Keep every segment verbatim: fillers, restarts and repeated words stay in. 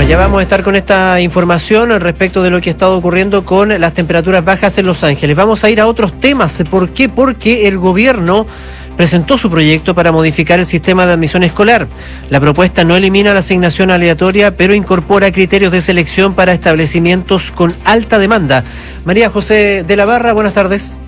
ya vamos a estar con esta información respecto de lo que ha estado ocurriendo con las temperaturas bajas en Los Ángeles. Vamos a ir a otros temas. ¿Por qué? Porque el gobierno presentó su proyecto para modificar el sistema de admisión escolar. La propuesta no elimina la asignación aleatoria, pero incorpora criterios de selección para establecimientos con alta demanda. María José de la Barra, buenas tardes.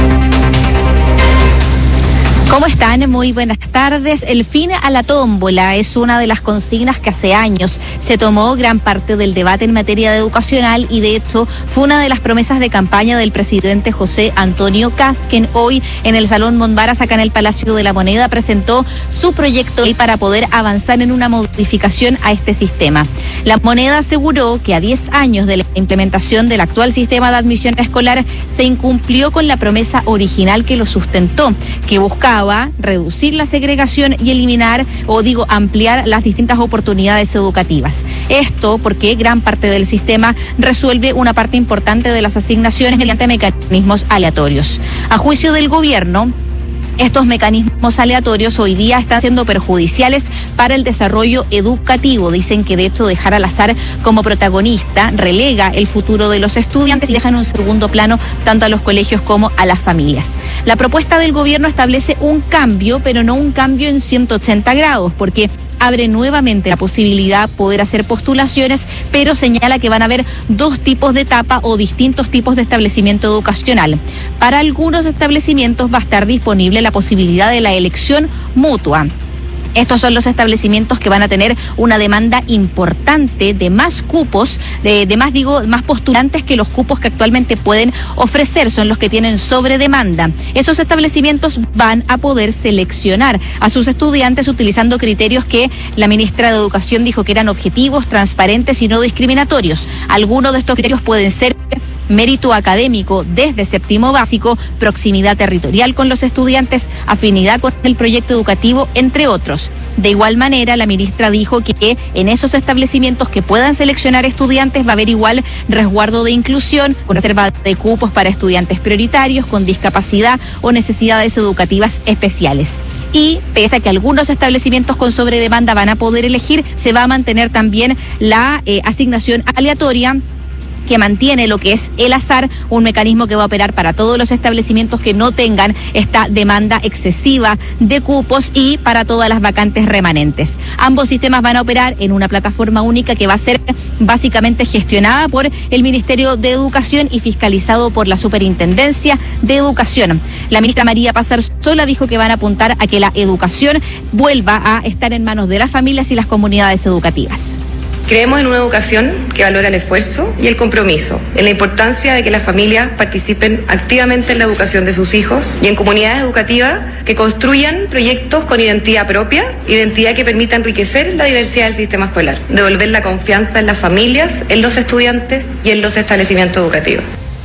¿Cómo están? Muy buenas tardes. El fin a la tómbola es una de las consignas que hace años se tomó gran parte del debate en materia educacional y de hecho fue una de las promesas de campaña del presidente José Antonio Kast, quien hoy en el Salón Monbaras, acá en el Palacio de la Moneda, presentó su proyecto para poder avanzar en una modificación a este sistema. La Moneda aseguró que a diez años de la implementación del actual sistema de admisión escolar se incumplió con la promesa original que lo sustentó, que buscaba reducir la segregación y eliminar, o digo, ampliar las distintas oportunidades educativas. Esto porque gran parte del sistema resuelve una parte importante de las asignaciones mediante mecanismos aleatorios. A juicio del gobierno, estos mecanismos aleatorios hoy día están siendo perjudiciales para el desarrollo educativo. Dicen que de hecho dejar al azar como protagonista relega el futuro de los estudiantes y deja en un segundo plano tanto a los colegios como a las familias. La propuesta del gobierno establece un cambio, pero no un cambio en ciento ochenta grados, porque abre nuevamente la posibilidad de poder hacer postulaciones, pero señala que van a haber dos tipos de etapa o distintos tipos de establecimiento educacional. Para algunos establecimientos va a estar disponible la posibilidad de la elección mutua. Estos son los establecimientos que van a tener una demanda importante de más cupos, de, de más digo, más postulantes que los cupos que actualmente pueden ofrecer, son los que tienen sobredemanda. Esos establecimientos van a poder seleccionar a sus estudiantes utilizando criterios que la ministra de Educación dijo que eran objetivos, transparentes y no discriminatorios. Algunos de estos criterios pueden ser mérito académico desde séptimo básico, proximidad territorial con los estudiantes, afinidad con el proyecto educativo, entre otros. De igual manera, la ministra dijo que en esos establecimientos que puedan seleccionar estudiantes va a haber igual resguardo de inclusión, con reserva de cupos para estudiantes prioritarios, con discapacidad o necesidades educativas especiales. Y pese a que algunos establecimientos con sobredemanda van a poder elegir, se va a mantener también la eh, asignación aleatoria, que mantiene lo que es el azar, un mecanismo que va a operar para todos los establecimientos que no tengan esta demanda excesiva de cupos y para todas las vacantes remanentes. Ambos sistemas van a operar en una plataforma única que va a ser básicamente gestionada por el Ministerio de Educación y fiscalizado por la Superintendencia de Educación. La ministra María Pazarsola dijo que van a apuntar a que la educación vuelva a estar en manos de las familias y las comunidades educativas. Creemos en una educación que valora el esfuerzo y el compromiso, en la importancia de que las familias participen activamente en la educación de sus hijos y en comunidades educativas que construyan proyectos con identidad propia, identidad que permita enriquecer la diversidad del sistema escolar, devolver la confianza en las familias, en los estudiantes y en los establecimientos educativos.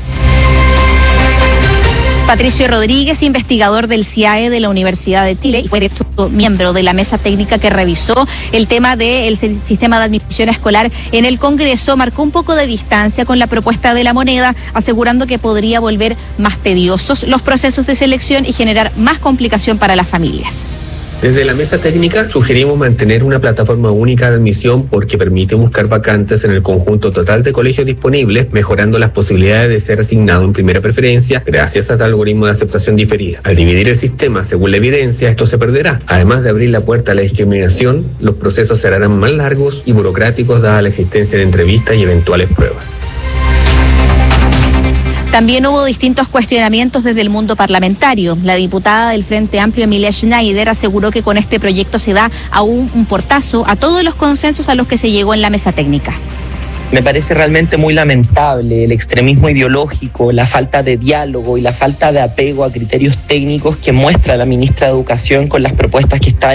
Patricio Rodríguez, investigador del C I A E de la Universidad de Chile y fue de hecho miembro de la mesa técnica que revisó el tema del sistema de admisión escolar en el Congreso, marcó un poco de distancia con la propuesta de la Moneda, asegurando que podría volver más tediosos los procesos de selección y generar más complicación para las familias. Desde la mesa técnica sugerimos mantener una plataforma única de admisión porque permite buscar vacantes en el conjunto total de colegios disponibles, mejorando las posibilidades de ser asignado en primera preferencia gracias al algoritmo de aceptación diferida. Al dividir el sistema según la evidencia, esto se perderá. Además de abrir la puerta a la discriminación, los procesos serán más largos y burocráticos dada la existencia de entrevistas y eventuales pruebas. También hubo distintos cuestionamientos desde el mundo parlamentario. La diputada del Frente Amplio, Emilia Schneider, aseguró que con este proyecto se da aún un portazo a todos los consensos a los que se llegó en la mesa técnica. Me parece realmente muy lamentable el extremismo ideológico, la falta de diálogo y la falta de apego a criterios técnicos que muestra la ministra de Educación con las propuestas que está